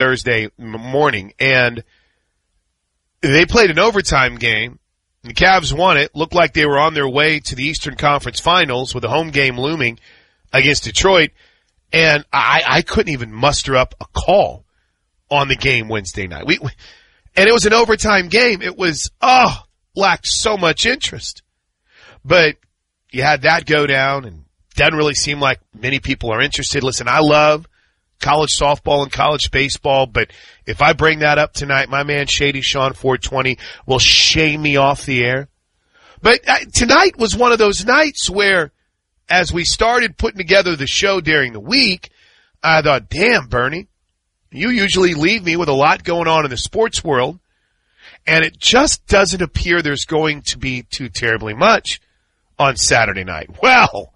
Thursday morning, and they played an overtime game. The Cavs won it. Looked like they were on their way to the Eastern Conference Finals with a home game looming against Detroit. And I couldn't even muster up a call on the game Wednesday night. And it was an overtime game. It was, lacked so much interest. But you had that go down, and doesn't really seem like many people are interested. Listen, I love college softball and college baseball, but if I bring that up tonight, my man Shady Sean 420 will shame me off the air. But tonight was one of those nights where, as we started putting together the show during the week, I thought, damn, Bernie, you usually leave me with a lot going on in the sports world, and it just doesn't appear there's going to be too terribly much on Saturday night. Well,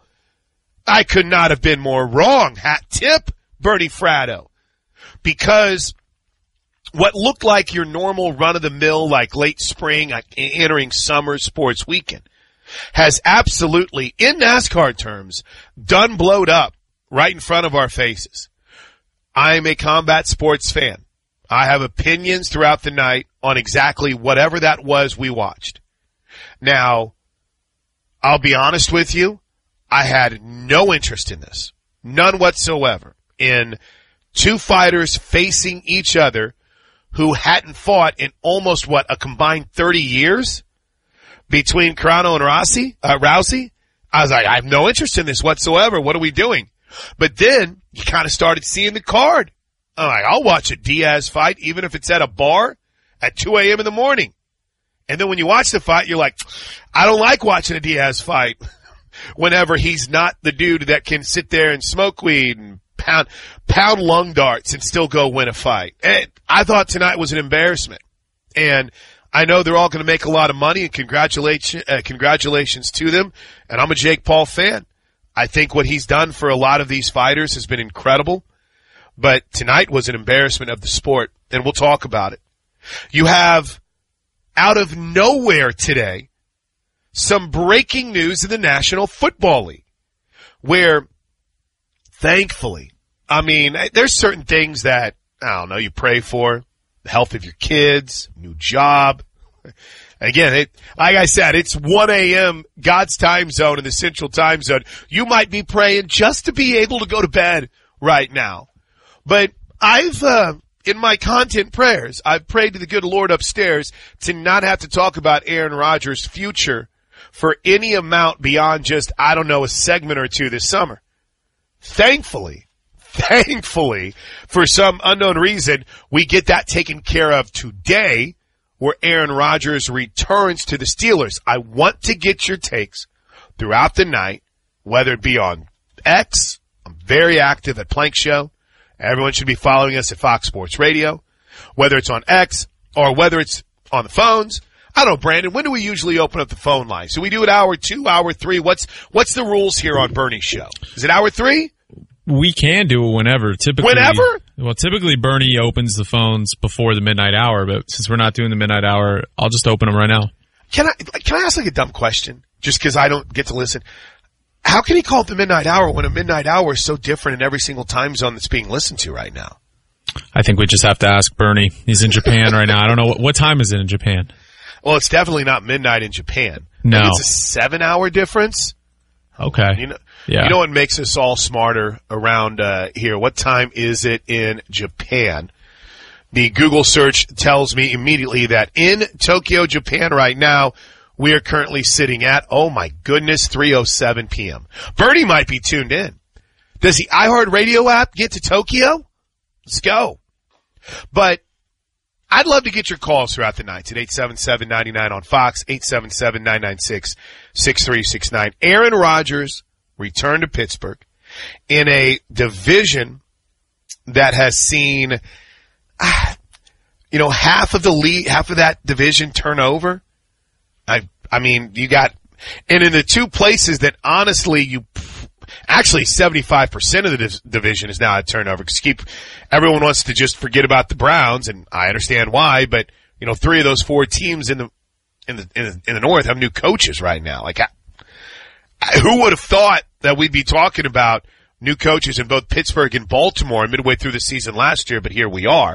I could not have been more wrong. Hat tip, Bernie Fratto. Because what looked like your normal run-of-the-mill, like late spring, entering summer sports weekend, has absolutely, in NASCAR terms, done blowed up right in front of our faces. I am a combat sports fan. I have opinions throughout the night on exactly whatever that was we watched. Now, I'll be honest with you, I had no interest in this. None whatsoever. In two fighters facing each other who hadn't fought in almost, a combined 30 years between Carano and Rousey. I was like, I have no interest in this whatsoever. What are we doing? But then you kind of started seeing the card. I'm like, I'll watch a Diaz fight even if it's at a bar at 2 a.m. in the morning. And then when you watch the fight, you're like, I don't like watching a Diaz fight whenever he's not the dude that can sit there and smoke weed and pound lung darts and still go win a fight. And I thought tonight was an embarrassment. And I know they're all going to make a lot of money, and congratulations to them. And I'm a Jake Paul fan. I think what he's done for a lot of these fighters has been incredible. But tonight was an embarrassment of the sport, and we'll talk about it. You have, out of nowhere today, some breaking news in the National Football League, where, thankfully, there's certain things that, you pray for, the health of your kids, new job. Again, like I said, it's 1 a.m. God's time zone in the Central Time Zone. You might be praying just to be able to go to bed right now. But I've, in my content prayers, I've prayed to the good Lord upstairs to not have to talk about Aaron Rodgers' future for any amount beyond just, a segment or two this summer. Thankfully, for some unknown reason, we get that taken care of today, where Aaron Rodgers returns to the Steelers. I want to get your takes throughout the night, whether it be on X. I'm very active at Plank Show. Everyone should be following us at Fox Sports Radio, whether it's on X or whether it's on the phones. I don't know, Brandon, when do we usually open up the phone line? So we do it hour 2, hour 3. What's the rules here on Bernie's show? Is it hour 3? We can do it whenever. Typically Bernie opens the phones before the midnight hour, but since we're not doing the midnight hour, I'll just open them right now. Can I ask a dumb question? Just because I don't get to listen. How can he call it the midnight hour when a midnight hour is so different in every single time zone that's being listened to right now? I think we just have to ask Bernie. He's in Japan right now. I don't know what time is it in Japan. Well, it's definitely not midnight in Japan. No. It's a 7-hour difference. Okay. You know what makes us all smarter around here? What time is it in Japan? The Google search tells me immediately that in Tokyo, Japan right now, we are currently sitting at, 3:07 p.m. Bernie might be tuned in. Does the iHeartRadio app get to Tokyo? Let's go. But I'd love to get your calls throughout the night at 877-99 on Fox, 877-996-6369. Aaron Rodgers returned to Pittsburgh in a division that has seen, half of that division turn over. You got, and in the two places that honestly actually 75% of the division is now at turnover because everyone wants to just forget about the Browns, and I understand why, but 3 of those 4 teams in the North have new coaches right now. Like, who would have thought that we'd be talking about new coaches in both Pittsburgh and Baltimore midway through the season last year, but here we are.